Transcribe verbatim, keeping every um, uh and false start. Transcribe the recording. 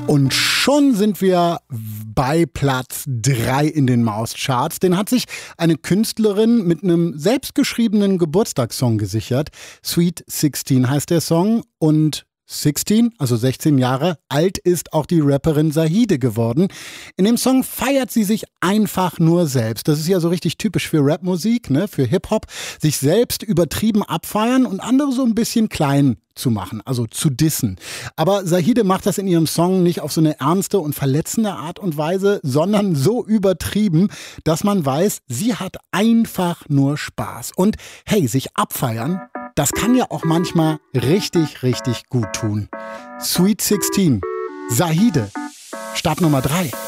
Und schon sind wir bei Platz drei in den Mauscharts. Den hat sich eine Künstlerin mit einem selbstgeschriebenen Geburtstagssong gesichert. Sweet sixteen heißt der Song und sechzehn, also sechzehn Jahre alt ist auch die Rapperin Zahide geworden. In dem Song feiert sie sich einfach nur selbst. Das ist ja so richtig typisch für Rapmusik, ne, für Hip-Hop. Sich selbst übertrieben abfeiern und andere so ein bisschen klein zu machen, also zu dissen. Aber Zahide macht das in ihrem Song nicht auf so eine ernste und verletzende Art und Weise, sondern so übertrieben, dass man weiß, sie hat einfach nur Spaß. Und hey, sich abfeiern, das kann ja auch manchmal richtig, richtig gut tun. Sweet sixteen, Zahide, Start Nummer drei.